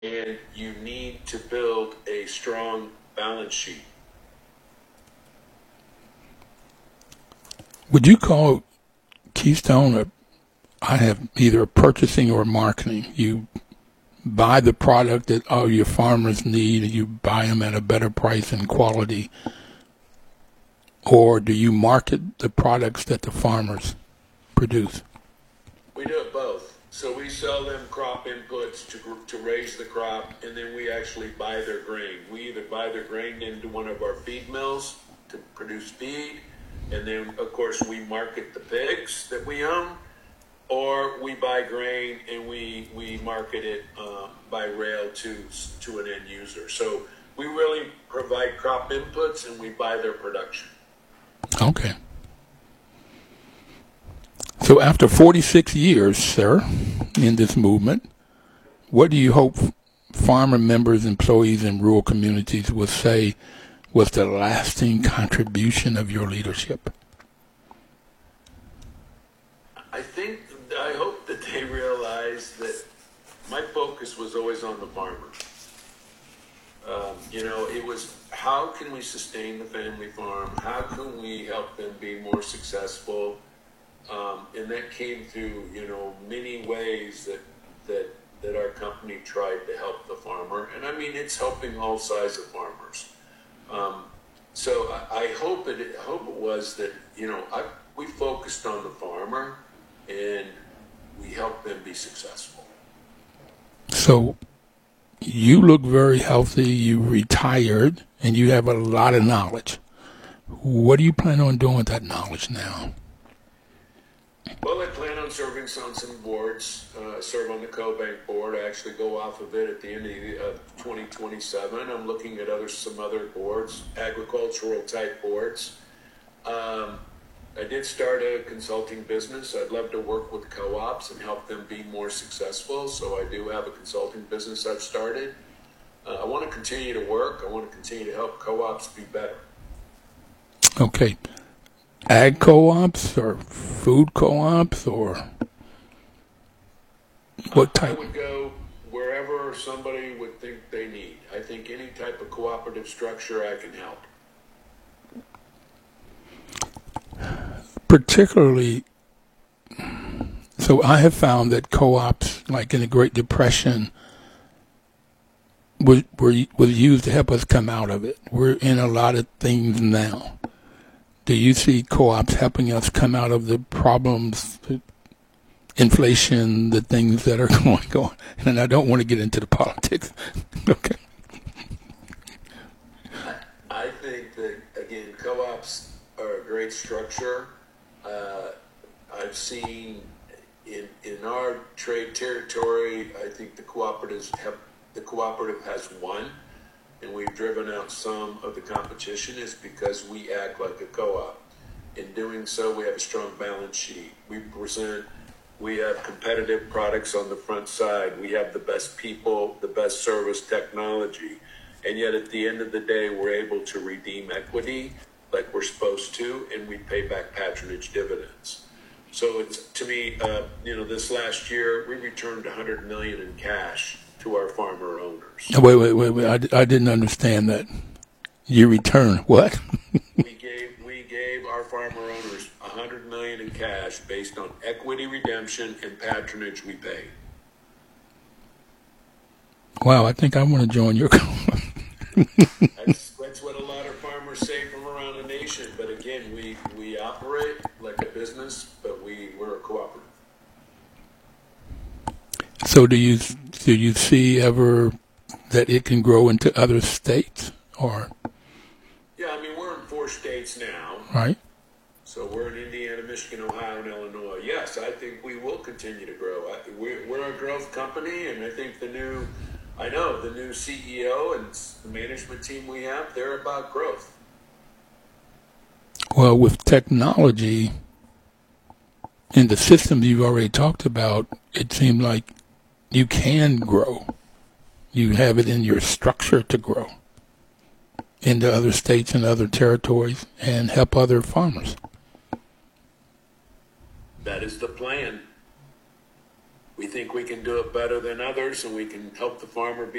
and you need to build a strong balance sheet. Would you call Keystone I have either purchasing or marketing? You buy the product that all your farmers need and you buy them at a better price and quality, or do you market the products that the farmers produce? We do it both. So we sell them crop inputs to raise the crop, and then we actually buy their grain. We either buy their grain into one of our feed mills to produce feed, and then, of course, we market the pigs that we own, or we buy grain and we market it by rail to an end user. So we really provide crop inputs and we buy their production. Okay. So after 46 years, sir, in this movement, what do you hope farmer members, employees in rural communities will say was the lasting contribution of your leadership? I hope that they realize that my focus was always on the farmer. It was how can we sustain the family farm? How can we help them be more successful? And that came through, many ways that our company tried to help the farmer. And I mean, it's helping all sides of farmers. So I hope it was that, we focused on the farmer and we helped them be successful. So you look very healthy, you retired, and you have a lot of knowledge. What do you plan on doing with that knowledge now? Well, I plan on serving on some boards. Serve on the CoBank board. I actually go off of it at the end of 2027. I'm looking at some other boards, agricultural type boards. I did start a consulting business. I'd love to work with co-ops and help them be more successful. So I do have a consulting business I've started. I want to continue to work. I want to continue to help co-ops be better. Okay. Ag co-ops or food co-ops or what type? I would go wherever somebody would think they need. I think any type of cooperative structure I can help. Particularly, so I have found that co-ops, like in the Great Depression, was used to help us come out of it. We're in a lot of things now. Do you see co-ops helping us come out of the problems, the inflation, the things that are going on? And I don't want to get into the politics. Okay. I think that, again, co-ops are a great structure. I've seen in our trade territory, I think the cooperative has won, and we've driven out some of the competition is because we act like a co-op. In doing so, we have a strong balance sheet. We have competitive products on the front side. We have the best people, the best service technology. And yet at the end of the day, we're able to redeem equity like we're supposed to, and we pay back patronage dividends. So it's, to me, this last year, we returned $100 million in cash to our farmer owners. Wait. I didn't understand that. You return what? We gave our farmer owners $100 million in cash based on equity redemption and patronage we paid. Wow, I think I want to join your club. That's what a lot of farmers say from around the nation. But again, we operate like a business, but we're a cooperative. So do you see ever that it can grow into other states or? Yeah, I mean, we're in 4 states now. Right. So we're in Indiana, Michigan, Ohio, and Illinois. Yes, I think we will continue to grow. We're a growth company, and I think the new CEO and the management team we have, they're about growth. Well, with technology and the systems you've already talked about, it seemed like you can grow. You have it in your structure to grow into other states and other territories and help other farmers. That is the plan. we think we can do it better than others, and we can help the farmer be